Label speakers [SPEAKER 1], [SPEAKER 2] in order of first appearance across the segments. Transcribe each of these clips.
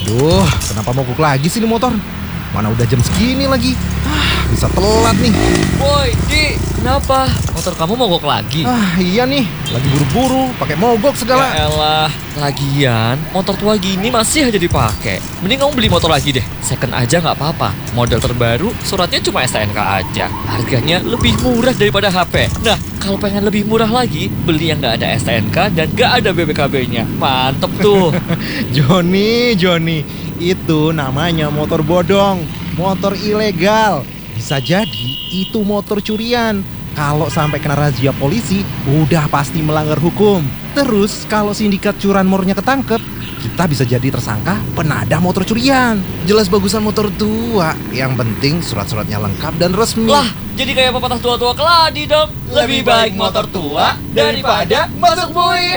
[SPEAKER 1] Duh, kenapa mogok lagi sih ini motor? Mana udah jam segini lagi? Bisa telat nih.
[SPEAKER 2] Woi, Di, kenapa? Motor kamu mogok lagi?
[SPEAKER 1] Iya nih, lagi buru-buru, pakai mogok segala.
[SPEAKER 2] Ya elah, lagian motor tua gini masih aja dipakai. Mending kamu beli motor lagi deh. Second aja nggak apa-apa. Model terbaru, suratnya cuma STNK aja. Harganya lebih murah daripada HP. Nah, kalau pengen lebih murah lagi, beli yang nggak ada STNK dan nggak ada BPKB-nya. Mantep tuh.
[SPEAKER 1] Joni, itu namanya motor bodong, motor ilegal. Bisa jadi itu motor curian. Kalau sampai kena razia polisi, udah pasti melanggar hukum. Terus kalau sindikat curanmornya ketangkep, kita bisa jadi tersangka penadah motor curian. Jelas bagusan motor tua, yang penting surat-suratnya lengkap dan resmi.
[SPEAKER 2] Lah, jadi kayak pepatah tua-tua keladi dong. Lebih baik motor tua daripada masuk bui.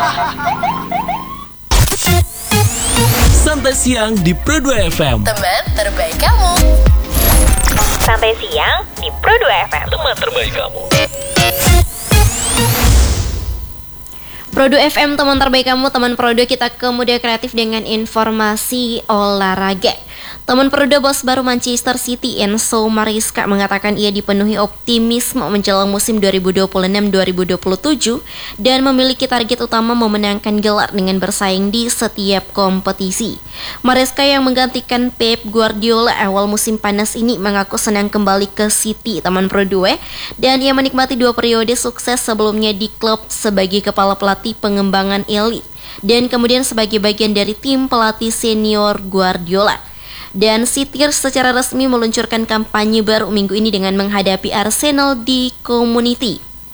[SPEAKER 3] Santai siang di Pro 2 FM.
[SPEAKER 4] Teman terbaik kamu. Santai siang di Pro 2 FM.
[SPEAKER 2] Teman terbaik kamu.
[SPEAKER 5] Pro 2 FM, teman terbaik kamu, teman Pro 2, kita ke Muda Kreatif dengan informasi olahraga. Teman Pro 2 bos baru Manchester City Enzo Maresca mengatakan ia dipenuhi optimisme menjelang musim 2026-2027 dan memiliki target utama memenangkan gelar dengan bersaing di setiap kompetisi. Maresca yang menggantikan Pep Guardiola awal musim panas ini mengaku senang kembali ke City, teman Pro 2, dan ia menikmati 2 periode sukses sebelumnya di klub sebagai kepala pelatih pengembangan elit dan kemudian sebagai bagian dari tim pelatih senior Guardiola. Dan City secara resmi meluncurkan kampanye baru minggu ini dengan menghadapi Arsenal di Community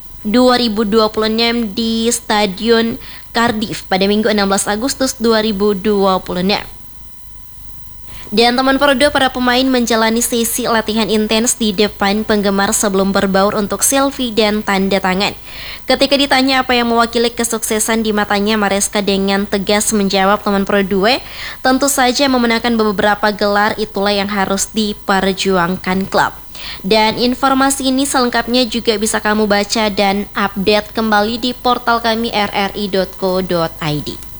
[SPEAKER 5] 2026 di Stadion Cardiff pada Minggu 16 Agustus 2026. Dan teman Pro 2, para pemain menjalani sesi latihan intens di depan penggemar sebelum berbaur untuk selfie dan tanda tangan. Ketika ditanya apa yang mewakili kesuksesan di matanya, Maresca dengan tegas menjawab, teman Pro 2, tentu saja memenangkan beberapa gelar itulah yang harus diperjuangkan klub. Dan informasi ini selengkapnya juga bisa kamu baca dan update kembali di portal kami rri.co.id.